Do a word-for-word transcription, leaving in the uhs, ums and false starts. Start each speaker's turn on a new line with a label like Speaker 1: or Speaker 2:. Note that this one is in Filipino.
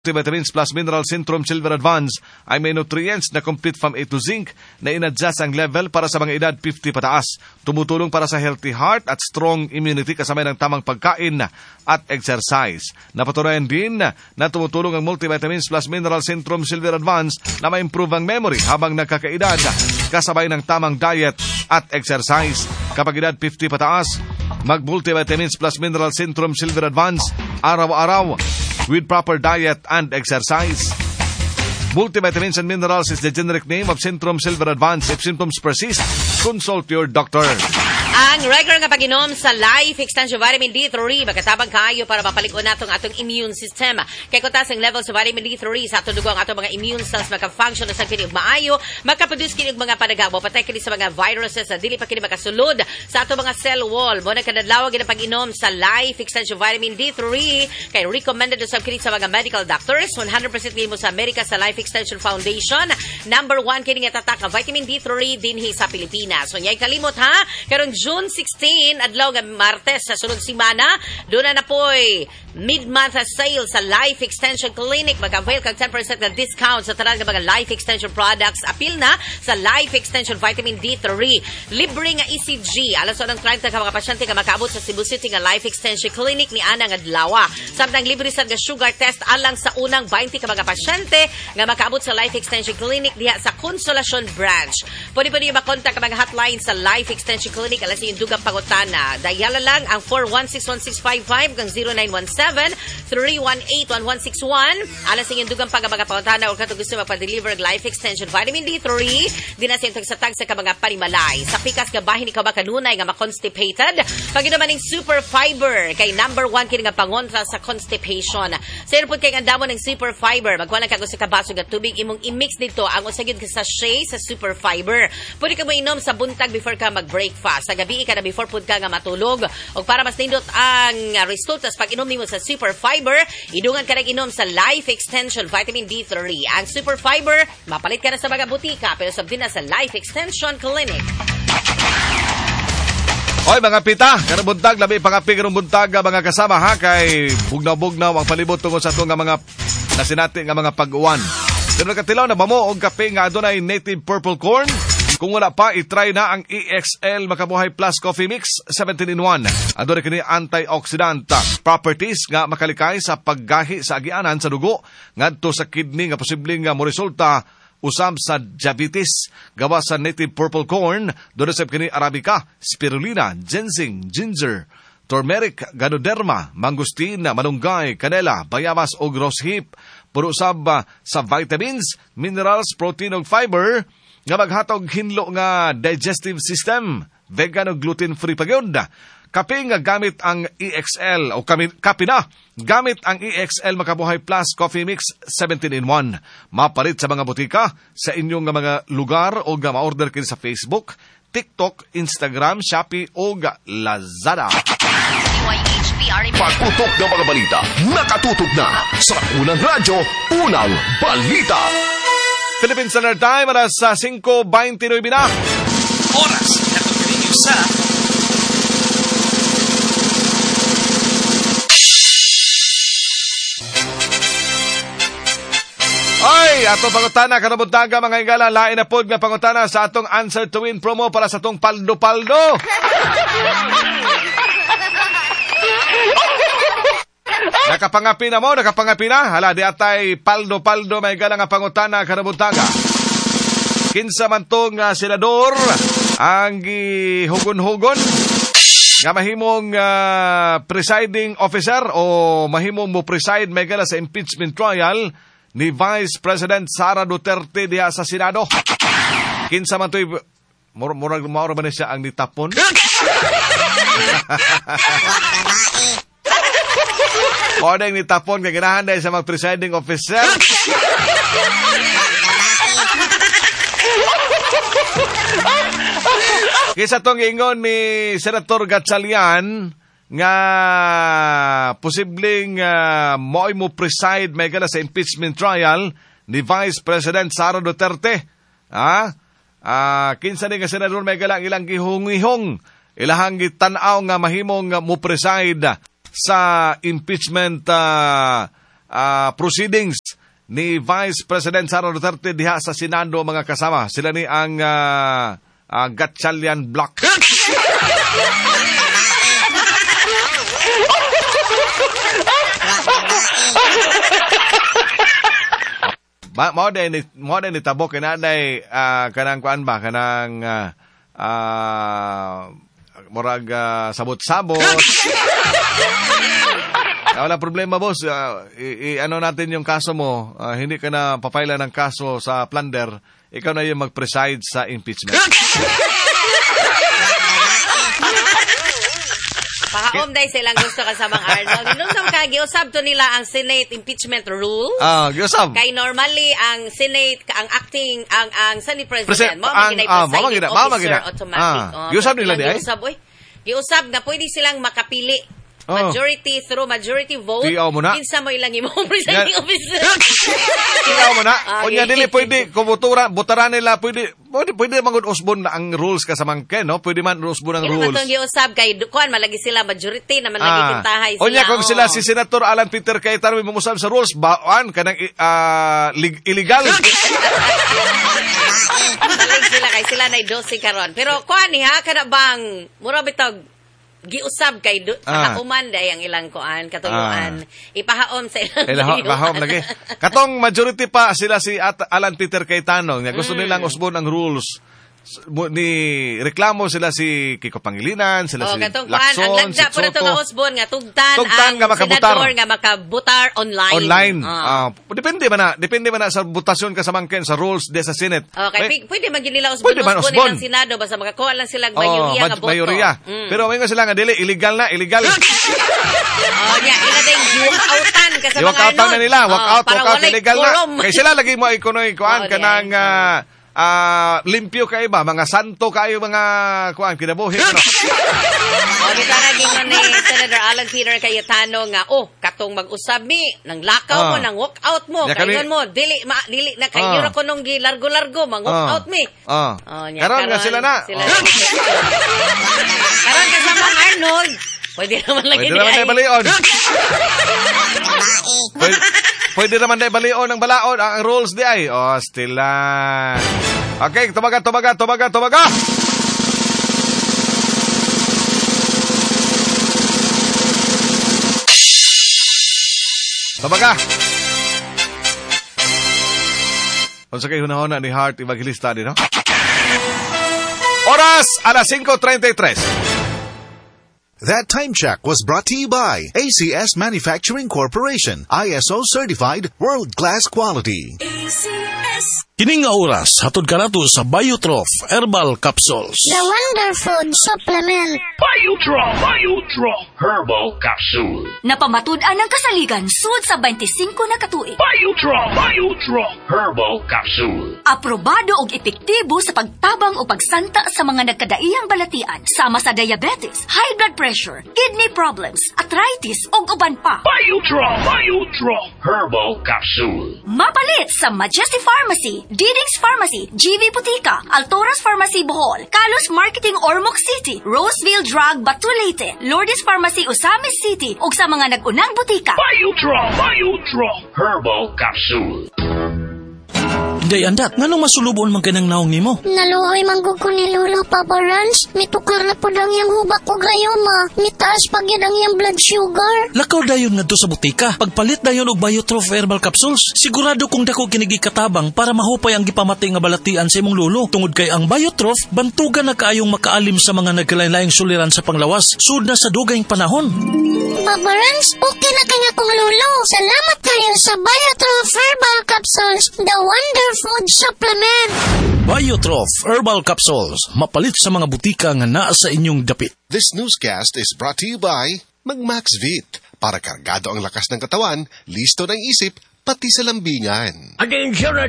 Speaker 1: Vitamins plus Mineral Centrum Silver Advance ay may nutrients na complete from A to zinc na inadjust ang level para sa mga edad fifty pataas. Tumutulong para sa healthy heart at strong immunity kasama ng tamang pagkain at exercise. Napatunayan din na tumutulong ang Multivitamins plus Mineral Centrum Silver Advance na ma-improve ang memory habang nagkakaedad kasabay ng tamang diet at exercise. Kapag edad fifty pataas, mag-Multivitamins plus Mineral Centrum Silver Advance araw-araw with proper diet and exercise. Multivitamins and Minerals is the generic name of Centrum Silver Advance. If symptoms persist, consult your doctor.
Speaker 2: Ang regular nga pag-inom sa Life Extension Vitamin D three, magkatabang kayo para mapalikon natong atong immune system. Kaya kutas ang level sa vitamin D three sa atong dugo ang atong mga immune cells maka-function na sa kinig maayo, makaproduce kinig mga panagawa, patay kinig sa mga viruses na dili pa kinig makasulod sa atong mga cell wall. Mo na kadadlaw gid ang pag-inom sa Life Extension Vitamin D three, kay recommended sa kinig sa mga medical doctors. one hundred percent mo sa America sa Life Extension Foundation. Number one kining atatak nga vitamin D three dinhi sa Pilipinas. So nyay kalimot ha, karon June sixteen, adlaw nga Martes sa sunod simana, doon na na po'y mid-month sale sa Life Extension Clinic. Mag-avail kag ten percent na discount sa tanan nga mga Life Extension products. Apil na sa Life Extension Vitamin D three. Libre nga E C G. Alas so ng thirty ka mga pasyente ka makaabot sa Cebu City nga Life Extension Clinic ni Ana nga adlaw. Samtang libre sad nga sugar test alang sa unang twenty ka mga pasyente nga makaabot sa Life Extension Clinic diha sa Consolacion Branch. Pwede pa niyo makontak ang mga hotline sa Life Extension Clinic alas yung dugang pangutana. Dayala lang ang four one six one six five five kang zero nine one seven three one eight one one six one. Alas yung dugang pangutana o katong gusto magpa-deliver Life Extension Vitamin D three. Dinasintog sa tag sa mga panimalay. Sa pikas ka bahin ikaw ba kanunay nga ma-constipated? Pag naman ng super fiber kay number one kini nga pangontra sa constipation. Sa irupod kay andamo ng super fiber, magwala ka sa kabaso nga tubig imong i-mix dito ang usagid ka sa sachet sa super fiber. Pwede ka mo inom sa buntag before ka mag-breakfast. Sa gabi ka na before pud ka nga matulog. O para mas nindot ang resultas pag inom nimo sa super fiber, idungan ka nag-inom sa Life Extension Vitamin D three. Ang super fiber, mapalit ka na sa mga butika pero sabdin na sa Life Extension Clinic.
Speaker 1: Oy mga pita, karong buntag labi pangapi karong buntag mga kasama ha kay bugnaw-bugnaw ang palibot tungod sa ato nga mga nasinati nga mga pag-uwan. Pero nakatilaw na ba mo og kape nga adunay native purple corn? Kung wala pa, itry na ang E X L Makabuhay Plus Coffee Mix seventeen in one. Adunay kini antioxidant properties nga makalikay sa paggahi sa agianan sa dugo ngadto sa kidney nga posibleng nga moresulta usab sa diabetes. Gawa sa native purple corn, doon sa kini arabica, spirulina, ginseng, ginger, turmeric, ganoderma, mangustin, malunggay, kanela, bayabas o rosehip. Puro usab sa vitamins, minerals, protein ug fiber nga maghatog hinlo nga digestive system, vegan o gluten-free pagyod. Kape nga gamit ang E X L o kape na gamit ang E X L Makabuhay Plus Coffee Mix seventeen in one. Mapalit sa mga butika sa inyong mga lugar o nga ma-order kayo sa Facebook, TikTok, Instagram, Shopee o Lazada.
Speaker 3: Pagputok ng mga balita, nakatutok na sa Unang Radyo, Unang Balita.
Speaker 1: Philippine Standard Time, alas five twenty-nine na.
Speaker 4: Oras na pagkalinyo sa
Speaker 1: Ay, ato pangutana, kanabuntaga mga igala, lain na pod nga pangutana sa atong Answer to Win promo para sa atong paldo-paldo. Nakapangapi na mo, nakapangapi na. Hala, di atay paldo-paldo, may igala nga pangutana, kanabuntaga. Kinsa man tong uh, senador ang gihugon-hugon nga mahimong uh, presiding officer o mahimong mo preside may igala sa impeachment trial ni Vice President Sara Duterte diha sa Senado. Kinsa man to'y murag maura ba na siya ang nitapon? O na yung nitapon kaya ginahan dahil sa mga presiding officer. Kisa tong ingon ni Senator Gatchalian nga posibleng uh, mo'y mo preside may gala sa impeachment trial ni Vice President Sara Duterte. Ha? Ah, kinsa ni nga senador may gala ilang gihungihong ilahang gitanaw nga mahimong uh, mo preside sa impeachment uh, ah, proceedings ni Vice President Sara Duterte diha sa Senado, mga kasama. Sila ni ang uh, uh, Gatchalian Block. Ma mo din ni mo din ni tabok kanaday uh, kanang kuan ba kanang uh, uh, murag uh, sabot-sabot. Wala problema, boss. Uh, i, i ano natin yung kaso mo. Uh, hindi ka na papaila ng kaso sa plunder. Ikaw na yung mag-preside sa impeachment.
Speaker 2: Pahaom dahil silang gusto kasamang Arnold. Nung sa mga giusab to nila ang Senate impeachment rules.
Speaker 1: Ah, uh, giusab.
Speaker 2: Kay normally ang Senate, ang acting, ang ang Senate President, mo
Speaker 1: ang
Speaker 2: maginay
Speaker 1: ah,
Speaker 2: presiding
Speaker 1: mama
Speaker 2: officer
Speaker 1: gina.
Speaker 2: automatic.
Speaker 1: Ah,
Speaker 2: oh,
Speaker 1: giusab nila di ay?
Speaker 2: Giusab, oy. Giusab na pwede silang makapili.
Speaker 1: Oh.
Speaker 2: Majority through majority vote.
Speaker 1: Tiyaw mo na.
Speaker 2: Kinsa mo ilang imo presiding officer.
Speaker 1: Tiyaw mo na.
Speaker 2: Ah,
Speaker 1: O niya,
Speaker 2: okay.
Speaker 1: dili pwede, kumutura, butaran nila, pwede, pwede, pwede mangod usbon na ang rules ka sa mangke, no? Pwede man usbon ang
Speaker 2: Kaya
Speaker 1: rules.
Speaker 2: matong giusab kay kuan malagi sila majority naman lagi kintahay sila.
Speaker 1: O niya, kung
Speaker 2: oh.
Speaker 1: sila si Senator Alan Peter Cayetano may mamusab sa rules, baan ka ng uh, illegal.
Speaker 2: Malig sila kay sila na dose karon. Pero kuan ni ha kada bang mura bitog giusab kay do,
Speaker 1: Ah.
Speaker 2: pahuman day ang ilang kuan katuluan. Ipahaom sa ilang.
Speaker 1: Ilaho,
Speaker 2: liyo.
Speaker 1: bahom lagi. Katong majority pa sila si At- Alan Peter Cayetano, nga gusto
Speaker 2: Mm.
Speaker 1: nilang usbon ang rules. S- mu- ni reklamo sila si Kiko Pangilinan, sila
Speaker 2: Oh,
Speaker 1: si
Speaker 2: katong kuan ang
Speaker 1: Lacson, si
Speaker 2: lagda pud ato nga
Speaker 1: Soto.
Speaker 2: usbon nga tugtan,
Speaker 1: Tugtan
Speaker 2: ang
Speaker 1: nga makabutar.
Speaker 2: senador nga makabutar online.
Speaker 1: Online.
Speaker 2: Ah.
Speaker 1: Ah, depende man na, depende man na sa butasyon ka sa mangken sa rules de sa Senate.
Speaker 2: Okay,
Speaker 1: May-
Speaker 2: pi- pwede man gid nila usbon
Speaker 1: Pwede man
Speaker 2: usbon
Speaker 1: usbon.
Speaker 2: nilang Senado basta makakuha lang sila
Speaker 1: Oh,
Speaker 2: mayoriya nga
Speaker 1: maj-
Speaker 2: boto.
Speaker 1: mayoriya.
Speaker 2: Mm.
Speaker 1: Pero may sila nga dili illegal na, illegal.
Speaker 2: Oh, nya ila ding walk-outan ka sa
Speaker 1: Di
Speaker 2: mga
Speaker 1: walk out
Speaker 2: ano.
Speaker 1: na nila, walk out, walk out illegal na.
Speaker 2: quorum.
Speaker 1: Kay sila lagi mo ikonoy kuan
Speaker 2: Oo,
Speaker 1: kanang
Speaker 2: di ay.
Speaker 1: ah, ah, limpyo kay ba, mga santo kayo mga kuan kinabuhi ano.
Speaker 2: O, kita naging man ni Senator Alan Peter Cayetano nga, oh, katong mag-usab mi, nang lakaw mo,
Speaker 1: Ah.
Speaker 2: nang walk-out mo,
Speaker 1: Ya, kami-
Speaker 2: kaingon mo, dili, ma, dili, na kayo
Speaker 1: Ah.
Speaker 2: ra ko nung largo-largo, mang walk-out mi.
Speaker 1: Ah.
Speaker 2: Oh, nya,
Speaker 1: Karon nga sila na.
Speaker 2: Sila
Speaker 1: Oh.
Speaker 2: na. Karon kasama Arnold. Pwede naman lagi
Speaker 1: Pwede naman
Speaker 2: di
Speaker 1: na
Speaker 2: ay.
Speaker 1: balion. pwede, pwede naman na balion ang balaod ang rules di ay. Oh, stila. Okay, tumaga, tumaga, tumaga, tumaga. Tumaga. Unsa kay hunahuna ni Heart Evangelista din, no? Oras alas cinco treinta y tres.
Speaker 5: That time check was brought to you by A C S Manufacturing Corporation, I S O certified, world-class quality.
Speaker 6: Kining nga oras, hatod ka nato sa Biotrof Herbal Capsules.
Speaker 7: The Wonder Food Supplement.
Speaker 3: Biotrop, Biotrop Herbal Capsule.
Speaker 8: Napamatud-an ang kasaligan sud sa twenty-five na katuig.
Speaker 3: Biotrop, Biotrop Herbal Capsule.
Speaker 8: Aprobado og epektibo sa pagtabang o pagsanta sa mga nagkadaiyang balatian sama sa diabetes, high blood pressure, kidney problems, arthritis ug uban pa.
Speaker 3: Biotrop, Biotrop Herbal Capsule.
Speaker 8: Mapalit sa Majesty Pharmacy, Diding's Pharmacy, G V Butika, Altoras Pharmacy Bohol, Kalos Marketing Ormoc City, Roseville Drug Batulete, Lourdes Pharmacy Osamis City ug sa mga nag-unang butika.
Speaker 3: Biotrop, Biotrop Herbal Capsule.
Speaker 6: Day andat, nganong masulubon man kanang naong nimo?
Speaker 7: Naluoy manggug ko ni Lolo Papa Rans. Mitukar na po ang iyang hubak ko gayoma. Mitaas pag yan ang iyang blood sugar.
Speaker 6: Lakaw dayon ngadto sa butika. Pagpalit dayon og Biotrof Herbal Capsules, sigurado kung dako kinigi katabang para mahupay ang gipamatay nga balatian sa imong lulo. Tungod kay ang Biotrof bantugan na kaayong makaalim sa mga nagkalain-laing suliran sa panglawas sud na sa dugayng panahon.
Speaker 7: Papa Rans, okay na kaya kong Lolo. Salamat kayo sa Biotrof Herbal Capsules, the Wonder Food Supplement.
Speaker 6: Biotrof Herbal Capsules, mapalit sa mga butika nga naa sa inyong dapit.
Speaker 5: This newscast is brought to you by Magmaxvit. Para kargado ang lakas ng katawan, listo ng isip, pati sa lambingan.
Speaker 3: Again,